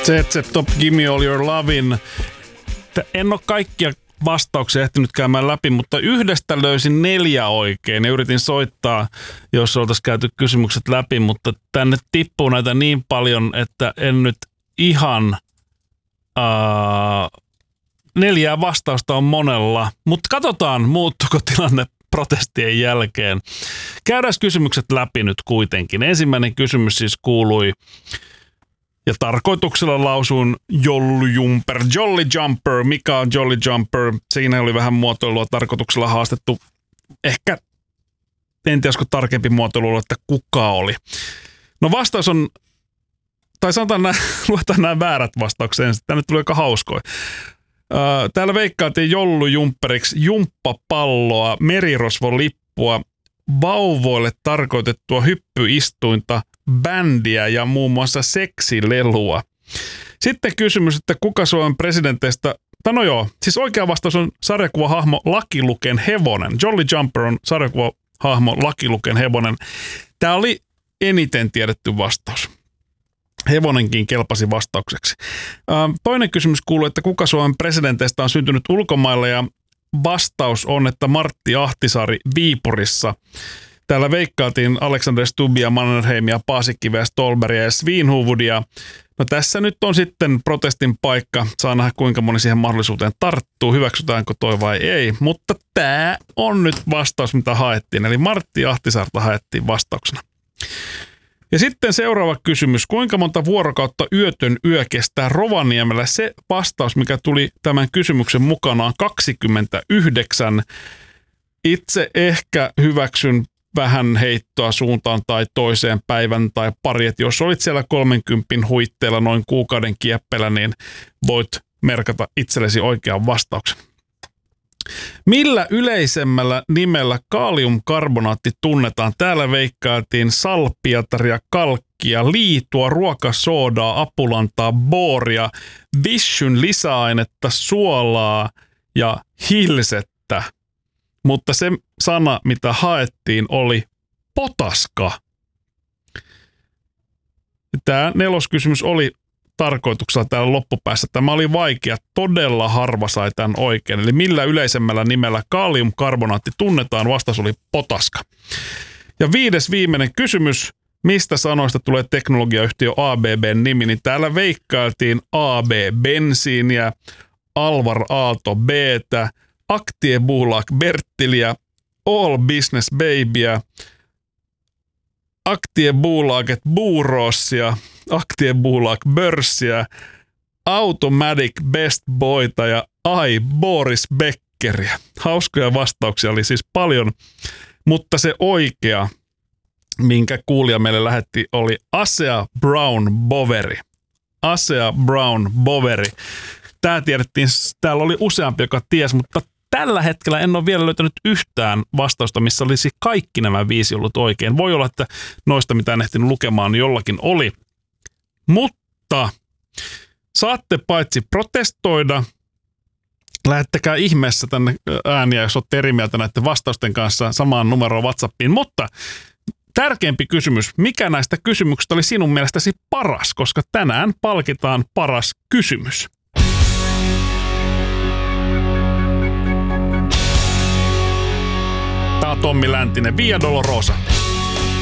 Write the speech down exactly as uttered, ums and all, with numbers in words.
Z Z Top, Gimme All Your Lovin'. En ole kaikkia vastauksia ehtinyt käymään läpi, mutta yhdestä löysin neljä oikein ja yritin soittaa, jos oltaisiin käyty kysymykset läpi, mutta tänne tippuu näitä niin paljon, että en nyt ihan uh, neljää vastausta on monella, mutta katsotaan muuttuuko tilanne protestien jälkeen. Käydään kysymykset läpi nyt kuitenkin. Ensimmäinen kysymys siis kuului, ja tarkoituksella lausuin Jolly Jumper, Jolly Jumper, mikä on Jolly Jumper? Siinä oli vähän muotoilua tarkoituksella haastettu. Ehkä, en tiedä, olisiko tarkempi muotoilu, että kuka oli. No vastaus on, tai sanotaan näin, luetaan nämä väärät vastaukset, tänne tuli aika hauskoja. Täällä veikkaatiin Jolly Jumperiksi jumppapalloa, merirosvolippua, vauvoille tarkoitettua hyppyistuinta, bändiä ja muun muassa seksilelua. Sitten kysymys, että kuka Suomen presidenteistä, tai no joo, siis oikea vastaus on sarjakuvahahmo Lucky Luken hevonen. Jolly Jumper on sarjakuvahahmo Lucky Luken hevonen. Tämä oli eniten tiedetty vastaus. Hevonenkin kelpasi vastaukseksi. Toinen kysymys kuuluu, että kuka Suomen presidenteistä on syntynyt ulkomailla, ja vastaus on, että Martti Ahtisaari Viipurissa. Täällä veikkailtiin Alexander Stubbia, Mannerheimia, Paasikiveä, Stolberia ja Svinhuvudia. No tässä nyt on sitten protestin paikka. Saa nähdä, kuinka moni siihen mahdollisuuteen tarttuu, hyväksytäänkö toi vai ei. Mutta tämä on nyt vastaus, mitä haettiin. Eli Martti Ahtisaarta haettiin vastauksena. Ja sitten seuraava kysymys. Kuinka monta vuorokautta yötön yö kestää Rovaniemellä? Se vastaus, mikä tuli tämän kysymyksen mukana, on kaksikymmentäyhdeksän. Itse ehkä hyväksyn vähän heittoa suuntaan tai toiseen päivän tai pari. Et jos olit siellä kolmenkympin huitteella noin kuukauden kieppeillä, niin voit merkata itsellesi oikean vastauksen. Millä yleisemmällä nimellä kaaliumkarbonaatti tunnetaan? Täällä veikkailtiin salpiataria, kalkkia, liitua, ruokasoodaa, apulantaa, booria, vishyn lisäainetta, suolaa ja hilsettä. Mutta se sana, mitä haettiin, oli potaska. Tämä neloskysymys oli tarkoituksella täällä loppupäässä. Tämä oli vaikea. Todella harva sai tämän oikein. Eli millä yleisemmällä nimellä kaaliumkarbonaatti tunnetaan? Vastaus oli potaska. Ja viides viimeinen kysymys. Mistä sanoista tulee teknologiayhtiö A B B:n nimi? Niin täällä veikkailtiin A B-bensiiniä, Alvar Aalto B:tä, Aktiebolag Bertiliä, All Business Babyä, Aktiebolaget Buurossia, Aktiebolag Börssiä, Automatic Best Boyta ja Ai Boris Beckeriä. Hauskoja vastauksia oli siis paljon, mutta se oikea, minkä kuulija meille lähetti, oli Asea Brown Boveri. Asea Brown Boveri. Tämä tiedettiin, täällä oli useampi, joka ties, mutta tällä hetkellä en ole vielä löytänyt yhtään vastausta, missä olisi kaikki nämä viisi ollut oikein. Voi olla, että noista, mitä en ehtinyt lukemaan, niin jollakin oli. Mutta saatte paitsi protestoida, lähettäkää ihmeessä tänne ääniä, jos olette eri mieltä näiden vastausten kanssa samaan numeroon WhatsAppiin. Mutta tärkeämpi kysymys, mikä näistä kysymyksistä oli sinun mielestäsi paras, koska tänään palkitaan paras kysymys. Tämä on Tommi Läntinen, Via Dolorosa.